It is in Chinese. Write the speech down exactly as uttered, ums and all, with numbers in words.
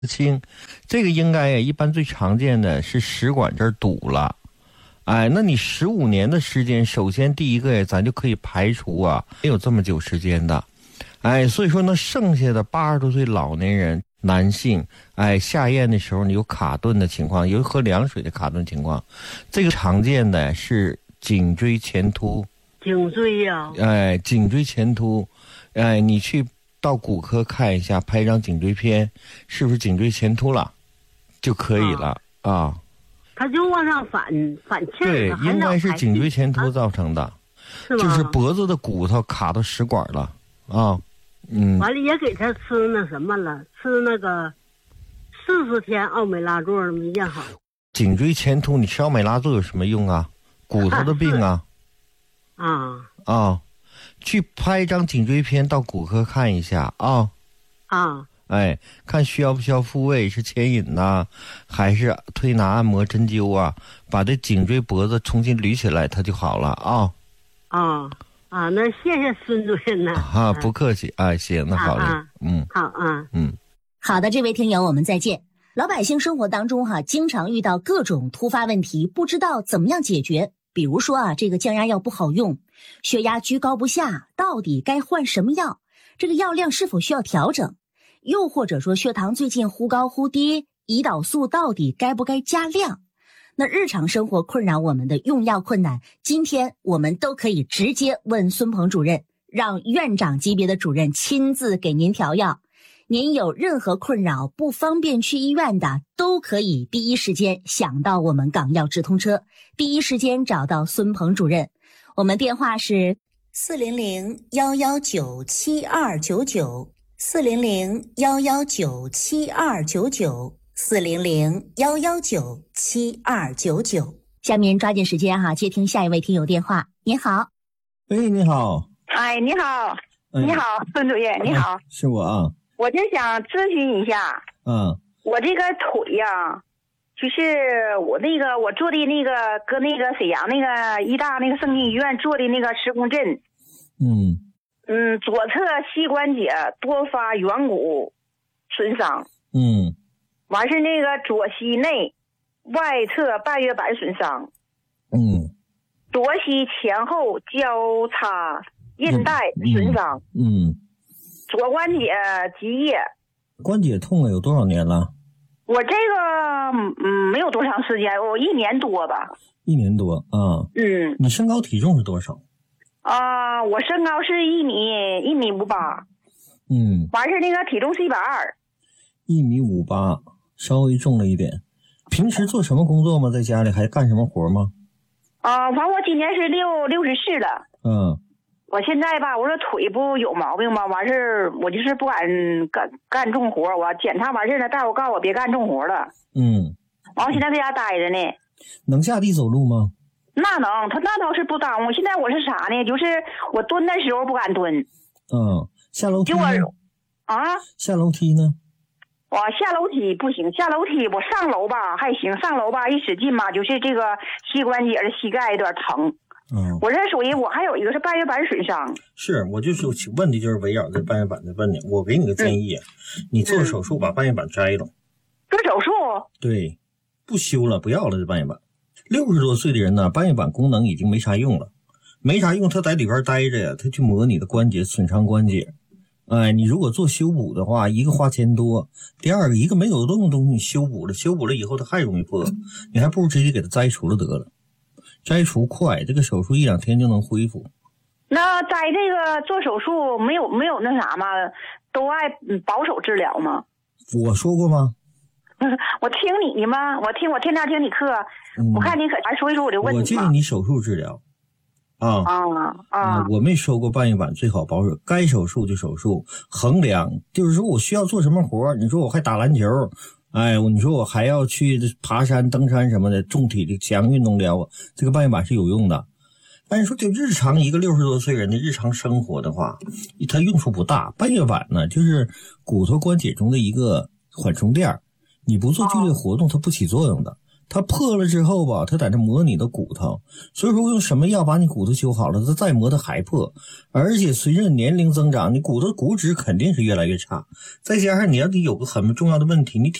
轻，这个应该呀，一般最常见的是食管这儿堵了。哎，那你十五年的时间，首先第一个呀，咱就可以排除啊，没有这么久时间的。哎，所以说呢，剩下的八十多岁老年人男性，哎，下咽的时候你有卡顿的情况，有喝凉水的卡顿情况，这个常见的是颈椎前凸。 颈椎呀、 啊？哎，颈椎前凸，哎，你去到骨科看一下，拍张颈椎片，是不是颈椎前凸了，就可以了啊。啊他就往上反反气儿， 对，应该是颈椎前凸造成的， 是吗？ 就是脖子的骨头卡到食管了啊。嗯， 完了也给他吃那什么了，吃那个四十天奥美拉唑没见好。 颈椎前凸，你吃奥美拉唑有什么用啊？骨头的病啊。 啊啊，去拍张颈椎片到骨科看一下啊。 啊。 哎，看需要不需要复位，是牵引呐，还是推拿按摩针灸啊？把这颈椎脖子重新捋起来，它就好了啊。 啊啊，那谢谢孙主任呐。 啊，不客气啊，行，那好嘞， 啊、 嗯， 好啊， 嗯， 好的，这位听友，我们再见。老百姓生活当中哈、啊，经常遇到各种突发问题，不知道怎么样解决。比如说啊，这个降压药不好用，血压居高不下，到底该换什么药？这个药量是否需要调整？又或者说血糖最近忽高忽低，胰岛素到底该不该加量？那日常生活困扰我们的用药困难，今天我们都可以直接问孙鹏主任，让院长级别的主任亲自给您调药。您有任何困扰不方便去医院的，都可以第一时间想到我们港药直通车，第一时间找到孙鹏主任。我们电话是四零零幺幺九七二九九。四零零幺幺九七二九九，四零零幺幺九七二九九。下面抓紧时间哈、啊，接听下一位听友电话。您好， 喂，你好。 哎，你好， 哎、 你好，孙主任，你好、 哎，是我啊。 我就想咨询一下， 嗯， 我这个腿呀、啊，就是我那个我做的那个搁那个沈阳那个医大那个圣经医院做的那个磁共振， 嗯。 嗯，左侧膝关节多发圆骨损伤， 嗯， 完是那个左膝内外侧半月板损伤， 嗯， 左膝前后交叉韧带损伤， 嗯，嗯左关节积液。 关节痛了有多少年了？ 我这个嗯没有多长时间，我一年多吧。 一年多啊。 嗯。 你身高体重是多少？ 啊、呃，我身高是一米一米五八， 嗯， 完事那个体重是一百二， 一米五八，稍微重了一点。平时做什么工作吗？在家里还干什么活吗？ 啊、呃，反正我今年是六六十四了。 嗯， 我现在吧，我说腿不有毛病吗？完事我就是不敢干干重活，我检查完事了，大夫告诉我别干重活了。 嗯， 完我现在在家待着呢。 能下地走路吗？ 那能，他那倒是不耽误。现在我是啥呢？就是我蹲的时候不敢蹲。 嗯，下楼梯呢？ 就我啊， 下楼梯呢？ 我下楼梯不行，下楼梯我上楼吧还行，上楼吧一使劲吧，就是这个膝关节的膝盖有点疼。 嗯， 我这属于我还有一个是半月板损伤。 是，我就是问题就是围绕着半月板的问题。我给你个建议，嗯、你做手术把半月板摘了。 做手术？ 对，不修了，不要了这半月板。六十多岁的人呢，半月板功能已经没啥用了，没啥用，他在里边待着呀，他去磨你的关节，损伤关节。哎，你如果做修补的话，一个花钱多，第二个一个没有用的东西你修补了，修补了以后它还容易破，你还不如直接给它摘除了得了。摘除快，这个手术一两天就能恢复。 那摘这个做手术没有没有那啥吗？都爱保守治疗吗？ 我说过吗？ 我听你的吗？我听我天天听你课，嗯、我看你可还说一说我就问你。 我建议你手术治疗。啊啊啊！ 我没说过半月板最好保守，该手术就手术。衡量就是说我需要做什么活，你说我还打篮球，哎，你说我还要去爬山、登山什么的，重体力强运动疗，这个半月板是有用的。但是说就日常一个六十多岁人的日常生活的话，它用处不大。半月板呢，就是骨头关节中的一个缓冲垫，你不做剧烈活动，它不起作用的。 它破了之后吧，它在这磨你的骨头，所以说用什么药把你骨头修好了，它再磨它还破，而且随着年龄增长，你骨头骨质肯定是越来越差，再加上你要得有个很重要的问题，你